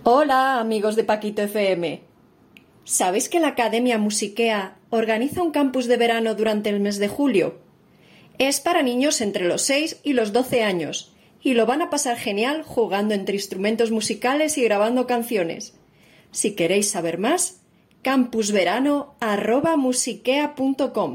Hola, amigos de Paquito FM. ¿Sabéis que la Academia Musiquea organiza un campus de verano durante el mes de julio? Es para niños entre los 6 y los 12 años y lo van a pasar genial jugando entre instrumentos musicales y grabando canciones. Si queréis saber más, campusverano@musiquea.com.